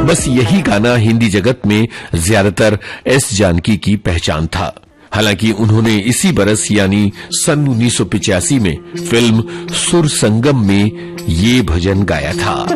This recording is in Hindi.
बस यही गाना हिंदी जगत में ज्यादातर एस जानकी की पहचान था। हालांकि उन्होंने इसी बरस यानी सन 1985 में फिल्म सुर संगम में ये भजन गाया था।